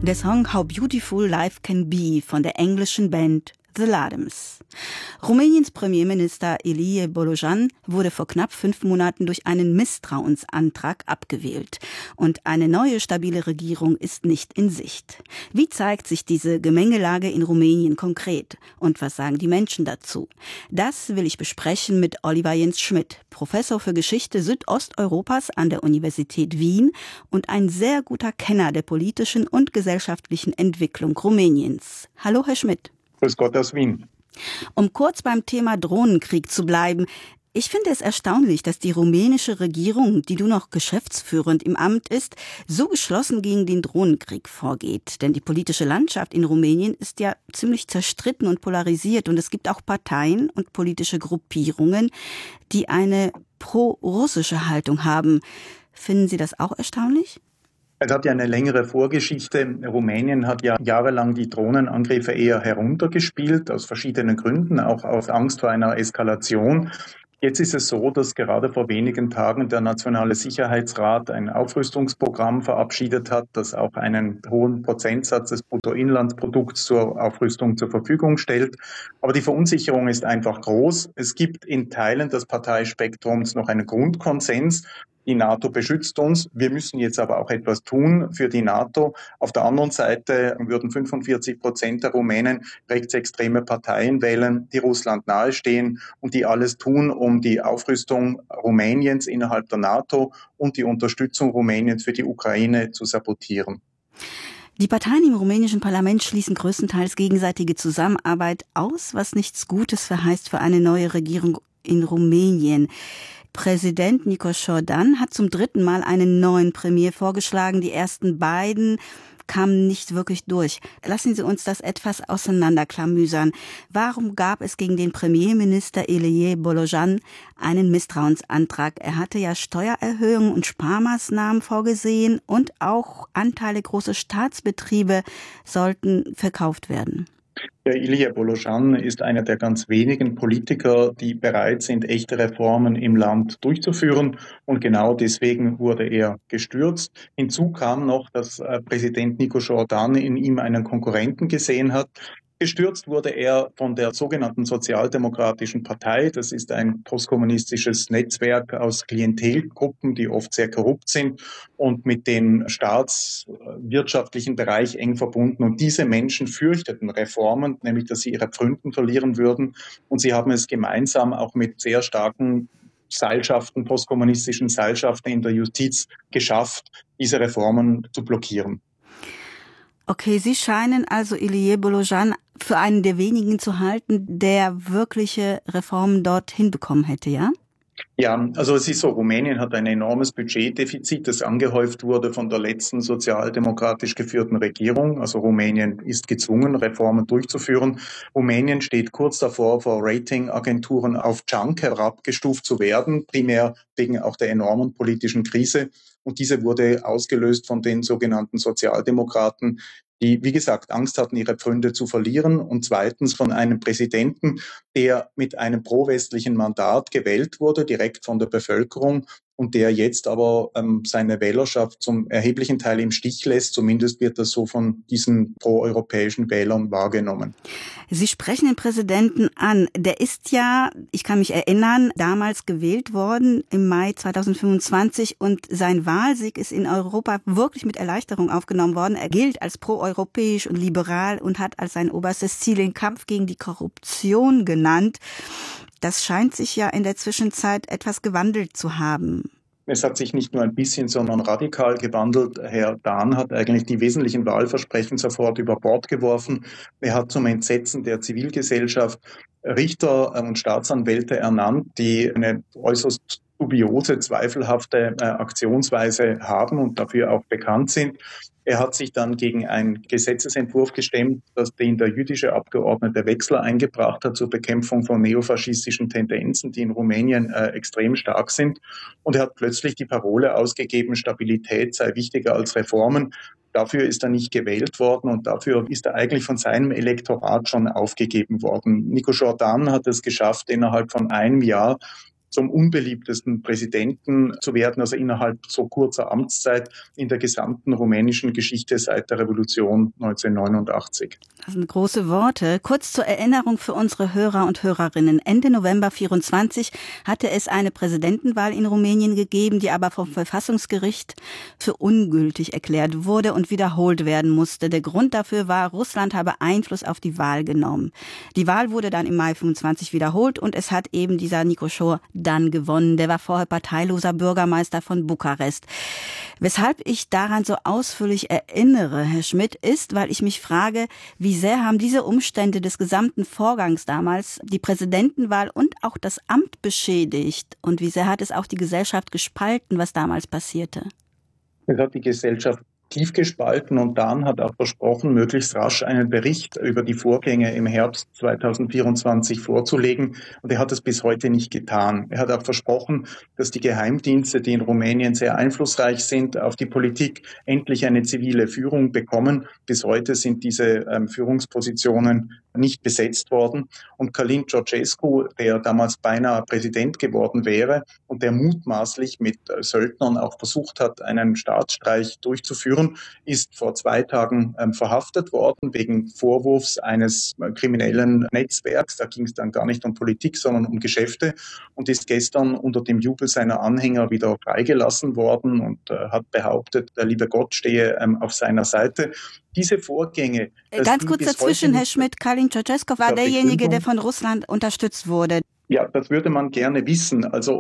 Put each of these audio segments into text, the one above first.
Der Song How Beautiful Life Can Be von der englischen Band The Ladens. Rumäniens Premierminister Ilie Bolojan wurde vor knapp 5 Monaten durch einen Misstrauensantrag abgewählt. Und eine neue stabile Regierung ist nicht in Sicht. Wie zeigt sich diese Gemengelage in Rumänien konkret? Und was sagen die Menschen dazu? Das will ich besprechen mit Oliver Jens Schmidt, Professor für Geschichte Südosteuropas an der Universität Wien und ein sehr guter Kenner der politischen und gesellschaftlichen Entwicklung Rumäniens. Hallo, Herr Schmidt. Grüß Gott aus Wien. Um kurz beim Thema Drohnenkrieg zu bleiben. Ich finde es erstaunlich, dass die rumänische Regierung, die nur noch geschäftsführend im Amt ist, so geschlossen gegen den Drohnenkrieg vorgeht. Denn die politische Landschaft in Rumänien ist ja ziemlich zerstritten und polarisiert. Und es gibt auch Parteien und politische Gruppierungen, die eine pro-russische Haltung haben. Finden Sie das auch erstaunlich? Es hat ja eine längere Vorgeschichte. Rumänien hat ja jahrelang die Drohnenangriffe eher heruntergespielt, aus verschiedenen Gründen, auch aus Angst vor einer Eskalation. Jetzt ist es so, dass gerade vor wenigen Tagen der Nationale Sicherheitsrat ein Aufrüstungsprogramm verabschiedet hat, das auch einen hohen Prozentsatz des Bruttoinlandsprodukts zur Aufrüstung zur Verfügung stellt. Aber die Verunsicherung ist einfach groß. Es gibt in Teilen des Parteispektrums noch einen Grundkonsens. Die NATO beschützt uns. Wir müssen jetzt aber auch etwas tun für die NATO. Auf der anderen Seite würden 45% der Rumänen rechtsextreme Parteien wählen, die Russland nahestehen und die alles tun, um die Aufrüstung Rumäniens innerhalb der NATO und die Unterstützung Rumäniens für die Ukraine zu sabotieren. Die Parteien im rumänischen Parlament schließen größtenteils gegenseitige Zusammenarbeit aus, was nichts Gutes verheißt für eine neue Regierung in Rumänien. Präsident Nicolas Jordan hat zum 3. Mal einen neuen Premier vorgeschlagen. Die ersten beiden kamen nicht wirklich durch. Lassen Sie uns das etwas auseinanderklamüsern. Warum gab es gegen den Premierminister Ilie Bolojan einen Misstrauensantrag? Er hatte ja Steuererhöhungen und Sparmaßnahmen vorgesehen und auch Anteile großer Staatsbetriebe sollten verkauft werden. Der Ilie Bolojan ist einer der ganz wenigen Politiker, die bereit sind, echte Reformen im Land durchzuführen. Und genau deswegen wurde er gestürzt. Hinzu kam noch, dass Präsident Nico Jordan in ihm einen Konkurrenten gesehen hat. Gestürzt wurde er von der sogenannten Sozialdemokratischen Partei. Das ist ein postkommunistisches Netzwerk aus Klientelgruppen, die oft sehr korrupt sind und mit dem staatswirtschaftlichen Bereich eng verbunden. Und diese Menschen fürchteten Reformen, nämlich dass sie ihre Pfründen verlieren würden. Und sie haben es gemeinsam auch mit sehr starken Seilschaften, postkommunistischen Seilschaften in der Justiz geschafft, diese Reformen zu blockieren. Okay, Sie scheinen also Ilie Bolojan für einen der wenigen zu halten, der wirkliche Reformen dort hinbekommen hätte, ja? Ja, also es ist so, Rumänien hat ein enormes Budgetdefizit, das angehäuft wurde von der letzten sozialdemokratisch geführten Regierung. Also Rumänien ist gezwungen, Reformen durchzuführen. Rumänien steht kurz davor, vor Ratingagenturen auf Junk herabgestuft zu werden, primär wegen auch der enormen politischen Krise. Und diese wurde ausgelöst von den sogenannten Sozialdemokraten, die, wie gesagt, Angst hatten, ihre Pfründe zu verlieren. Und zweitens von einem Präsidenten, der mit einem pro-westlichen Mandat gewählt wurde, direkt von der Bevölkerung, und der jetzt aber seine Wählerschaft zum erheblichen Teil im Stich lässt. Zumindest wird das so von diesen pro-europäischen Wählern wahrgenommen. Sie sprechen den Präsidenten an. Der ist ja, ich kann mich erinnern, damals gewählt worden im Mai 2025 und sein Wahlsieg ist in Europa wirklich mit Erleichterung aufgenommen worden. Er gilt als proeuropäisch und liberal und hat als sein oberstes Ziel den Kampf gegen die Korruption genannt. Das scheint sich ja in der Zwischenzeit etwas gewandelt zu haben. Es hat sich nicht nur ein bisschen, sondern radikal gewandelt. Herr Dahn hat eigentlich die wesentlichen Wahlversprechen sofort über Bord geworfen. Er hat zum Entsetzen der Zivilgesellschaft Richter und Staatsanwälte ernannt, die eine äußerst dubiose, zweifelhafte Aktionsweise haben und dafür auch bekannt sind. Er hat sich dann gegen einen Gesetzesentwurf gestemmt, den der jüdische Abgeordnete Wechsler eingebracht hat zur Bekämpfung von neofaschistischen Tendenzen, die in Rumänien extrem stark sind. Und er hat plötzlich die Parole ausgegeben, Stabilität sei wichtiger als Reformen. Dafür ist er nicht gewählt worden und dafür ist er eigentlich von seinem Elektorat schon aufgegeben worden. Nico Jordan hat es geschafft, innerhalb von einem Jahr zum unbeliebtesten Präsidenten zu werden, also innerhalb so kurzer Amtszeit in der gesamten rumänischen Geschichte seit der Revolution 1989. Das sind große Worte. Kurz zur Erinnerung für unsere Hörer und Hörerinnen. Ende November 24 hatte es eine Präsidentenwahl in Rumänien gegeben, die aber vom Verfassungsgericht für ungültig erklärt wurde und wiederholt werden musste. Der Grund dafür war, Russland habe Einfluss auf die Wahl genommen. Die Wahl wurde dann im Mai 25 wiederholt und es hat eben dieser Nicoșor dann gewonnen. Der war vorher parteiloser Bürgermeister von Bukarest. Weshalb ich daran so ausführlich erinnere, Herr Schmidt, ist, weil ich mich frage, wie sehr haben diese Umstände des gesamten Vorgangs damals die Präsidentenwahl und auch das Amt beschädigt? Und wie sehr hat es auch die Gesellschaft gespalten, was damals passierte? Es hat die Gesellschaft tief gespalten und Dan hat auch versprochen, möglichst rasch einen Bericht über die Vorgänge im Herbst 2024 vorzulegen. Und er hat es bis heute nicht getan. Er hat auch versprochen, dass die Geheimdienste, die in Rumänien sehr einflussreich sind, auf die Politik endlich eine zivile Führung bekommen. Bis heute sind diese Führungspositionen nicht besetzt worden. Und Călin Georgescu, der damals beinahe Präsident geworden wäre und der mutmaßlich mit Söldnern auch versucht hat, einen Staatsstreich durchzuführen, ist vor 2 Tagen verhaftet worden wegen Vorwurfs eines kriminellen Netzwerks. Da ging es dann gar nicht um Politik, sondern um Geschäfte und ist gestern unter dem Jubel seiner Anhänger wieder freigelassen worden und hat behauptet, der liebe Gott stehe auf seiner Seite. Diese Vorgänge... Ganz kurz dazwischen, Herr Schmidt, Călin Georgescu war derjenige, der von Russland unterstützt wurde. Ja, das würde man gerne wissen. Also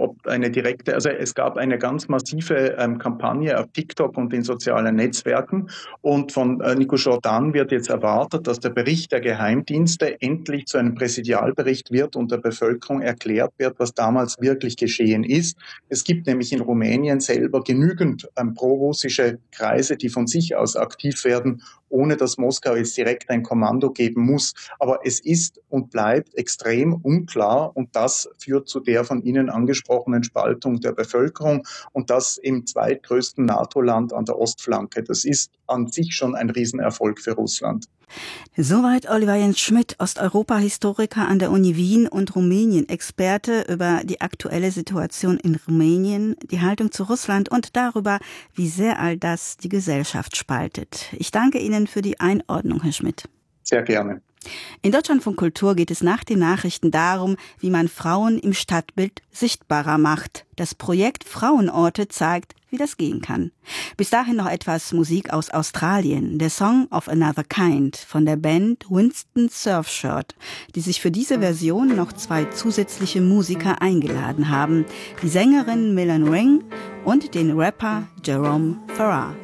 es gab eine ganz massive Kampagne auf TikTok und in sozialen Netzwerken und von Nicoșor Dan wird jetzt erwartet, dass der Bericht der Geheimdienste endlich zu einem Präsidialbericht wird und der Bevölkerung erklärt wird, was damals wirklich geschehen ist. Es gibt nämlich in Rumänien selber genügend prorussische Kreise, die von sich aus aktiv werden, ohne dass Moskau jetzt direkt ein Kommando geben muss. Aber es ist und bleibt extrem unklar und das führt zu der von Ihnen angesprochenen Spaltung der Bevölkerung und das im zweitgrößten NATO-Land an der Ostflanke. Das ist an sich schon ein Riesenerfolg für Russland. Soweit Oliver Jens Schmidt, Osteuropa-Historiker an der Uni Wien und Rumänien-Experte über die aktuelle Situation in Rumänien, die Haltung zu Russland und darüber, wie sehr all das die Gesellschaft spaltet. Ich danke Ihnen für die Einordnung, Herr Schmidt. Sehr gerne. In Deutschlandfunk Kultur geht es nach den Nachrichten darum, wie man Frauen im Stadtbild sichtbarer macht. Das Projekt Frauenorte zeigt, wie das gehen kann. Bis dahin noch etwas Musik aus Australien. Der Song of Another Kind von der Band Winston Surfshirt, die sich für diese Version noch 2 zusätzliche Musiker eingeladen haben. Die Sängerin Millen Ring und den Rapper Jerome Farrar.